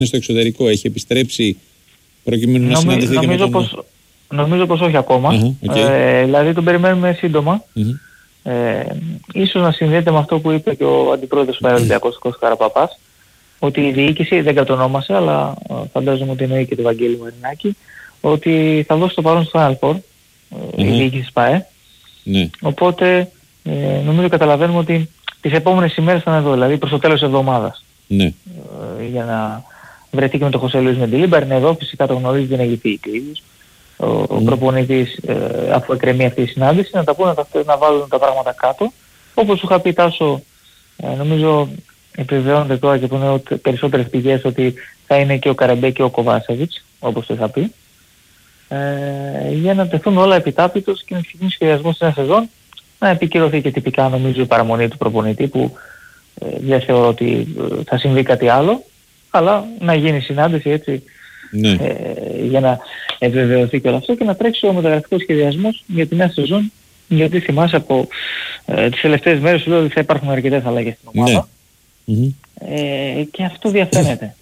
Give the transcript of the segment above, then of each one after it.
στο εξωτερικό, έχει επιστρέψει προκειμένου να συναντηθεί και με τον... Νομίζω πως όχι ακόμα. Δηλαδή τον περιμένουμε σύντομα. Ίσως να συνδέεται με αυτό που είπε και ο αντιπρόεδρος του Παραλυμπιακού, Κώστας Καραπαπάς, ότι η διοίκηση δεν κατονόμασε, αλλά φαντάζομαι ότι εννοεί και το Βαγγέλη Μαρινάκη, ότι θα δώσει το παρόν στο Final Four, η διοίκηση της ΠΑΕ. Οπότε νομίζω καταλαβαίνουμε ότι τις επόμενες ημέρες θα είναι εδώ, δηλαδή προς το τέλος της εβδομάδας. Για να βρεθεί και με τον Χωσέ Λουίς Μεντιλίμπαρ, είναι εδώ, φυσικά το γνωρίζει, δεν έχει φύγει και ο ίδιος. Ο προπονητής, αφού εκκρεμεί αυτή η συνάντηση, να τα πούνε να βάλουν τα πράγματα κάτω. Όπως σου είχα πει, Τάσο, νομίζω επιβεβαιώνεται τώρα και που είναι περισσότερες πηγές ότι θα είναι και ο Καρεμπέ και ο Κοβάσεβιτς, όπως το είχα πει, για να τεθούν όλα επιτάπητος και να ξεκινήσει σχεδιασμός σε ένα σεζόν, να επικυρωθεί και τυπικά νομίζω η παραμονή του προπονητή, που δεν θεωρώ ότι θα συμβεί κάτι άλλο, αλλά να γίνει συνάντηση έτσι, για να επιβεβαιωθεί και όλο αυτό και να τρέξει ο μεταγραφικός σχεδιασμός για τη νέα σεζόν, γιατί θυμάσαι από τις τελευταίες μέρες σου λέω ότι θα υπάρχουν αρκετές αλλαγές στην ομάδα. Και αυτό διαφαίνεται.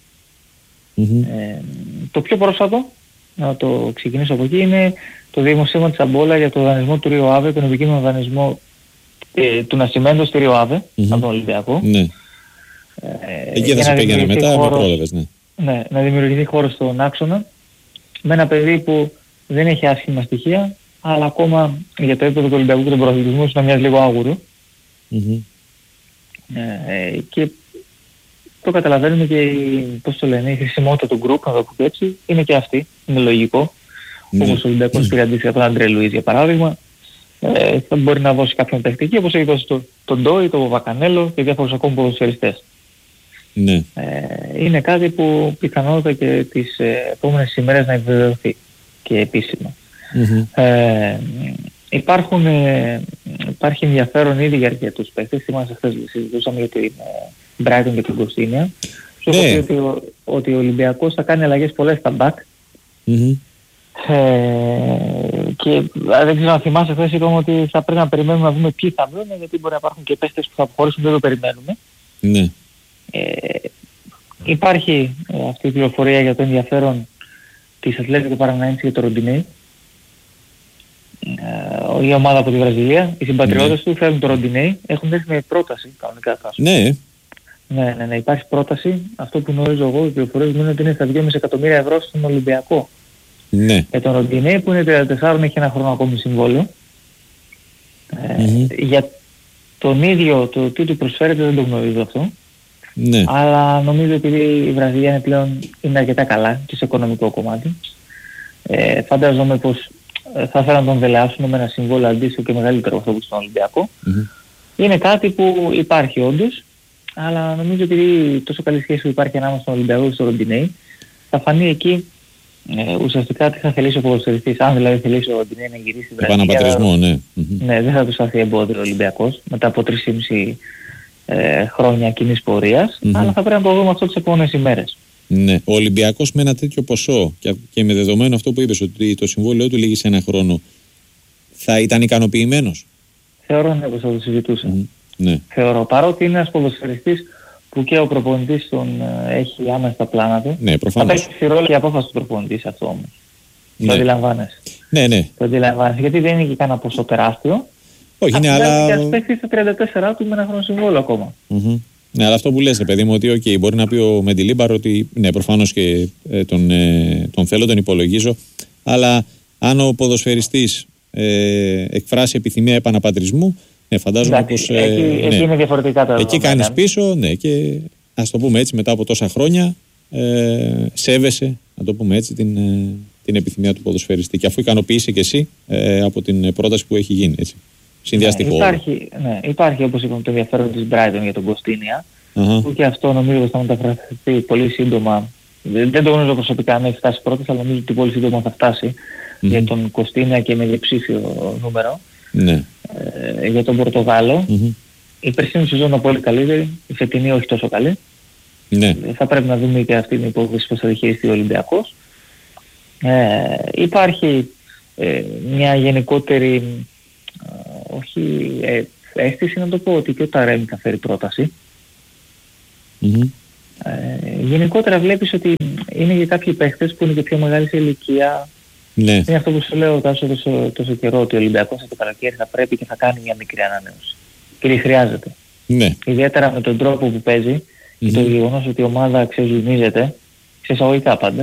Το πιο πρόσφατο, να το ξεκινήσω από εκεί, είναι το δημοσίευμα της Αμπόλα για το δανεισμό του Ρίο Άβε, τον επικείμενο δανεισμό του Νασιμέντο στη Ρίο Άβε, από τον Ολυμπιακό. Εκεί θα σε πήγαινε μετά, με πρόλαβες. Να δημιουργηθεί χώρο στον άξονα, με ένα παιδί που δεν έχει άσχημα στοιχεία, αλλά ακόμα για το επίπεδο του Ολυμπιακού και τον προαθλητισμό σου να μοιάζει λίγο άγουρο. Και το καταλαβαίνουμε και η χρησιμότητα του group, να το πω έτσι, είναι και αυτή, είναι λογικό. Όπως ο Ολυμπιακός πήρε αντίστοιχα τον Αντρέ Λουίς για παράδειγμα, θα μπορεί να δώσει κάποιον τεχνική, όπως έχει δώσει τον Ντόι, τον Βακανέλο και διάφορους ακόμα ποδοσφαιριστές. Είναι κάτι που πιθανότατα και τις επόμενες ημέρες να επιβεβαιωθεί και επίσημα. Υπάρχει ενδιαφέρον ήδη για αρκετούς παίκτες. Θυμάσαι χθες συζητούσαμε για την Brighton και την Κωνστίνια. Σου έχω πει ότι ο Ολυμπιακός θα κάνει αλλαγές πολλές στα back. Και δεν ξέρω αν θυμάσαι, χθες είπαμε ότι θα πρέπει να περιμένουμε να δούμε ποιοι θα βρουν, γιατί μπορεί να υπάρχουν και παίκτες που θα αποχωρήσουν, δεν το περιμένουμε. Υπάρχει αυτή η πληροφορία για το ενδιαφέρον της Ατλέτικο Παραναένse για το Ροντινέι. Η ομάδα από τη Βραζιλία, οι συμπατριώτες του θέλουν το Ροντινέι, έχουν έρθει με πρόταση κανονικά. Ναι, υπάρχει πρόταση. Αυτό που γνωρίζω εγώ, οι πληροφορίες μου είναι ότι είναι στα 2,5 εκατομμύρια ευρώ στον Ολυμπιακό. Για τον Ροντινέι που είναι 34, έχει ένα χρόνο ακόμη συμβόλαιο. Για τον ίδιο το τι του προσφέρεται δεν το γνωρίζω αυτό. Αλλά νομίζω ότι η Βραζιλία είναι αρκετά καλά και σε οικονομικό κομμάτι. Φαντάζομαι πως θα θέλουν να τον δελεάσουν με ένα συμβόλαιο αντίστοιχο και μεγαλύτερο αυτό που στον Ολυμπιακό. Είναι κάτι που υπάρχει όντως, αλλά νομίζω ότι τόσο καλή σχέση που υπάρχει ανάμεσα στον Ολυμπιακό και στο Ροντινέι, θα φανεί εκεί ουσιαστικά τι θα θελήσει ο ποδοσφαιριστής. Αν δηλαδή θελήσει ο Ροντινέι να γυρίσει στην Βραζιλία, επαναπατρισμό, δεν θα του σταθεί εμπόδιο ο Ολυμπιακός μετά από 3,5 χρόνια κοινής πορείας, αλλά θα πρέπει να το δούμε αυτό τις επόμενες ημέρες. Ο Ολυμπιακός με ένα τέτοιο ποσό και με δεδομένο αυτό που είπες ότι το συμβόλαιο του λύγει σε ένα χρόνο, θα ήταν ικανοποιημένος? Θεωρώ πως θα το συζητούσα. Θεωρώ, παρότι είναι ένας ποδοσφαιριστής που και ο προπονητής τον έχει άμεσα στα πλάνα του. Θα παίξει τη ρόλο και η απόφαση του προπονητή σε αυτό όμως. Το αντιλαμβάνεσαι. Το αντιλαμβάνεσαι, γιατί δεν είναι και κανένα ποσό τεράστιο. Όχι, ναι, αλλά... Και ας παίξει στα 34 του με ένα χρόνο συμβόλαιο ακόμα. Ναι, αλλά αυτό που λες, παιδί μου, ότι μπορεί να πει ο Μεντιλίμπαρ ότι ναι, προφανώς και τον θέλω, τον υπολογίζω, αλλά αν ο ποδοσφαιριστής εκφράσει επιθυμία επαναπατρισμού, φαντάζομαι πως... Εκεί είναι διαφορετικά τα... Εκεί κάνεις πίσω, και ας το πούμε έτσι, μετά από τόσα χρόνια σέβεσαι, να το πούμε έτσι, την επιθυμία του ποδοσφαιριστή. Και αφού ικανοποιήσει και εσύ από την πρόταση που έχει γίνει, έτσι. Συνδυαστικό. Υπάρχει όπως είπαμε το ενδιαφέρον της Brighton για τον Κωνστίνια, που και αυτό νομίζω ότι θα μεταφραστεί πολύ σύντομα. Δεν το γνωρίζω προσωπικά αν έχει φτάσει πρώτος, αλλά νομίζω ότι πολύ σύντομα θα φτάσει για τον Κωνστίνια και με διψήφιο νούμερο. Για τον Πορτογάλο. Η περσίνη σεζόν είναι πολύ καλύτερη, η φετινή όχι τόσο καλή. Θα πρέπει να δούμε και αυτή την υπόθεση που θα διαχειριστεί ο Ολυμπιακός. Υπάρχει μια γενικότερη αίσθηση, να το πω, ότι και ο Ταρέμι θα φέρει πρόταση. Γενικότερα βλέπεις ότι είναι και κάποιοι παίχτες που είναι και πιο μεγάλη σε ηλικία. Ναι. Είναι αυτό που σου λέω τόσο καιρό, ότι ο Ολυμπιακός το καλοκαίρι θα πρέπει και θα κάνει μια μικρή ανανέωση. Και χρειάζεται. Ναι. Ιδιαίτερα με τον τρόπο που παίζει και το γεγονός ότι η ομάδα ξεζουμίζεται, ξεσαγωγικά πάντα.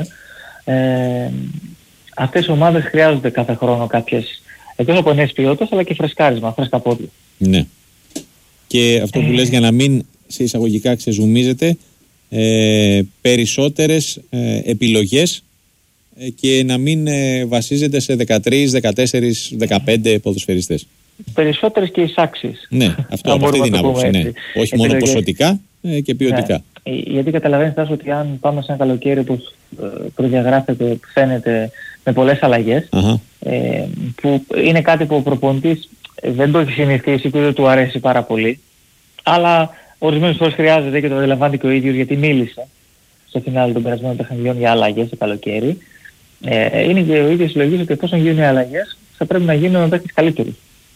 Αυτές οι ομάδες χρειάζονται κάθε χρόνο κάποιες, εκτός από νέες ποιότητες, αλλά και φρεσκάρισμα, φρέσκα πόδια. Ναι. Και αυτό που λες, για να μην σε εισαγωγικά ξεζουμίζεται, περισσότερες επιλογές και να μην βασίζεται σε 13, 14, 15 ποδοσφαιριστές. Περισσότερες και εισάξεις. Ναι, αυτό από αυτή την άποψη. Ναι. Όχι μόνο ποσοτικά και ποιοτικά. Ναι. Γιατί καταλαβαίνεις Τάσο, ότι αν πάμε σε ένα καλοκαίρι που προδιαγράφεται, φαίνεται με πολλές αλλαγές, που είναι κάτι που ο προπονητής δεν το έχει συνηθίσει και δεν του αρέσει πάρα πολύ, αλλά ορισμένες φορές χρειάζεται και το αντιλαμβάνεται και ο ίδιος, γιατί μίλησε στο φινάλε των περασμένων παιχνιδιών για αλλαγές το καλοκαίρι. Είναι και ο ίδιος συλλογής ότι εφόσον γίνουν οι αλλαγές θα πρέπει να γίνουν με παίκτες καλύτερους.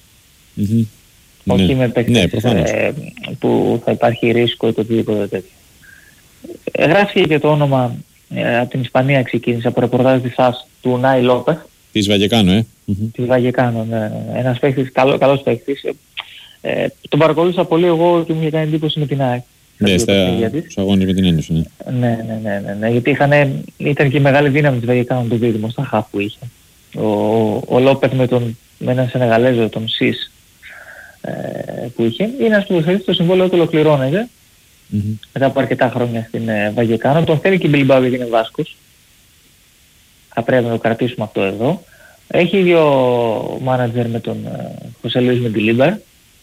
Όχι με παίκτες που θα υπάρχει ρίσκο ή το οτιδήποτε τέτοιο. Γράφει και το όνομα, από την Ισπανία ξεκίνησε, από ρεπορτάζ της ΑΣ, του Νάι Λόπεθ. Της Βαγεκάνο, Της Βαγεκάνο, ναι. Ένας παίκτης, καλός παίκτης. Τον παρακολούθησα πολύ εγώ και μου είχε κάνει εντύπωση με την ΑΕΚ. Ναι, στους αγώνες με την Ένωση. Ναι. Γιατί ήταν και η μεγάλη δύναμη της Βαγεκάνο το δίδυμο στα χαφ που είχε. Ο Λόπεθ με έναν Σενεγαλέζο, τον Σις, που είχε. Είναι ένας ποδοσφαιριστής, το συμβόλαιο του ολοκληρώνεται μετά από αρκετά χρόνια στην Βαγεκάνο. Τον θέλει και η Μπιλμπάου γιατί είναι Βάσκος. Θα πρέπει να το κρατήσουμε αυτό εδώ. Έχει ίδιο μάνατζερ με τον Χωσέ Λουίς Μεντιλίμπαρ,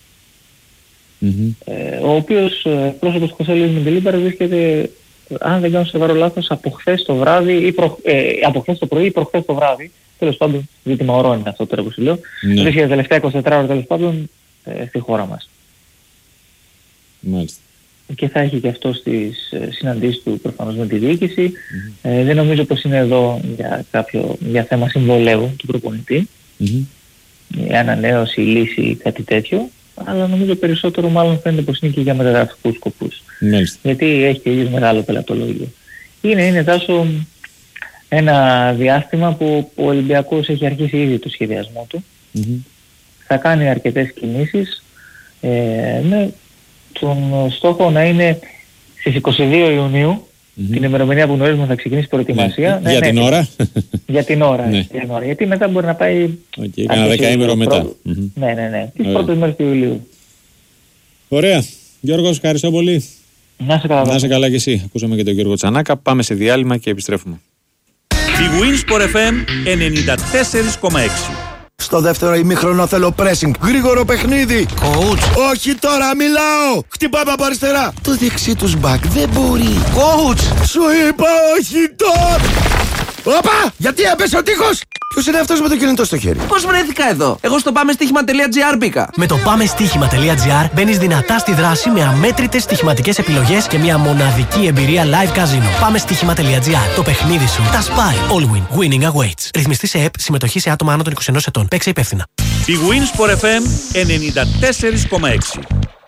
ο οποίος πρόσωπος του Χωσέ Λουίς Μεντιλίμπαρ βρίσκεται, αν δεν κάνω σοβαρό λάθος, από χθες το βράδυ ή από χθες το πρωί ή προχθές το βράδυ. Τέλος πάντων, ζήτημα ωρών είναι αυτό τώρα που σου λέω. Βρίσκεται τα τελευταία 24 ώρα τέλος πάντων στη χώρα μας. Μάλιστα. Και θα έχει και αυτό στις συναντήσεις του προφανώς με τη διοίκηση. Δεν νομίζω πως είναι εδώ για θέμα συμβολέου του προπονητή, ανανέωση, λύση, κάτι τέτοιο, αλλά νομίζω περισσότερο μάλλον φαίνεται πως είναι και για μεταγραφικούς σκοπούς. Γιατί έχει και ίδιος μεγάλο πελατολόγιο. Είναι Τάσο ένα διάστημα που ο Ολυμπιακός έχει αρχίσει ήδη το σχεδιασμό του. Θα κάνει αρκετές κινήσεις με τον στόχο να είναι στις 22 Ιουνίου, την ημερομηνία που γνωρίζουμε θα ξεκινήσει η προετοιμασία. Για την ώρα. Για την ώρα. Γιατί μετά μπορεί να πάει... Κάνα 10 ημέρο μετά. Ναι. Τις πρώτες μέρες του Ιουλίου. Ωραία. Γιώργος, ευχαριστώ πολύ. Να σε καλά και εσύ. Ακούσαμε και τον Γιώργο Τσανάκα. Πάμε σε διάλειμμα και επιστρέφουμε. Η Winsport FM 94,6. Στο δεύτερο ημίχρονο θέλω pressing. Γρήγορο παιχνίδι. Coach. Όχι τώρα, μιλάω. Χτυπάμε από αριστερά. Το δεξί τους μπακ δεν μπορεί. Coach. Σου είπα όχι τώρα. Όπα! Γιατί έπεσε ο τείχος. Ποιος είναι αυτός με το κινητό στο χέρι. Πώς βρέθηκα εδώ. Εγώ στο πάμεστοίχημα.gr μπήκα. Με το πάμεστοίχημα.gr μπαίνεις δυνατά στη δράση με αμέτρητες στοιχηματικές επιλογές και μια μοναδική εμπειρία live casino. Πάμεστοίχημα.gr. Το παιχνίδι σου τα σπάει. All win. Winning awaits. Ρυθμιστή σε ΕΠ. Συμμετοχή σε άτομα άνω των 21 ετών. Παίξε υπεύθυνα. Η Winsport FM 94,6.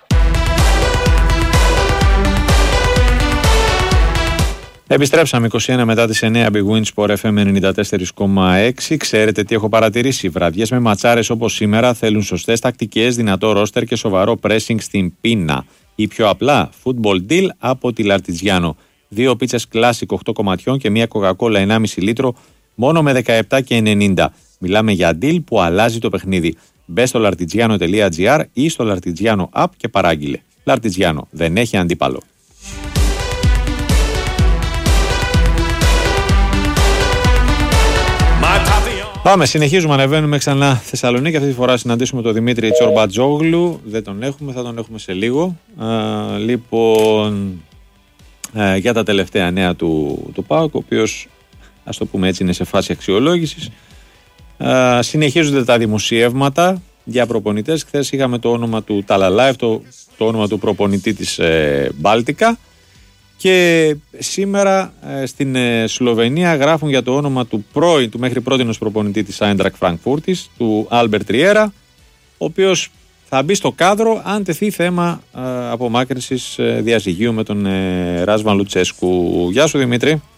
Επιστρέψαμε 21 μετά τις 9. Big Win Sport FM 94,6. Ξέρετε τι έχω παρατηρήσει. Βραδιές με ματσάρες όπως σήμερα θέλουν σωστές τακτικές, δυνατό ρόστερ και σοβαρό pressing στην πίνα. Ή πιο απλά, football deal από τη Λαρτιτζιάνο. 2 πίτσες classic 8 κομματιών και μια Coca-Cola 1,5 λίτρο μόνο με 17,90. Μιλάμε για deal που αλλάζει το παιχνίδι. Μπες στο lartigiano.gr ή στο Lartigiano app και παράγγειλε. Lartigiano, δεν έχει αντίπαλο. Πάμε, συνεχίζουμε, ανεβαίνουμε ξανά Θεσσαλονίκη. Αυτή τη φορά συναντήσουμε τον Δημήτρη Τσορμπατζόγλου. Δεν τον έχουμε, θα τον έχουμε σε λίγο. Λοιπόν, για τα τελευταία νέα του ΠΑΟΚ, ο οποίος, ας το πούμε έτσι, είναι σε φάση αξιολόγησης. Συνεχίζονται τα δημοσιεύματα για προπονητές. Χθες είχαμε το όνομα του Ταλαλάεφ, το όνομα του προπονητή της Μπάλτικα. Και σήμερα στην Σλοβενία γράφουν για το όνομα του μέχρι πρότινος προπονητή της Άιντραχτ Φραγκφούρτης, του Άλμπερτ Ριέρα, ο οποίος θα μπει στο κάδρο αν τεθεί θέμα απομάκρυνσης διαζυγίου με τον Ράσβαν Λουτσέσκου. Γεια σου Δημήτρη.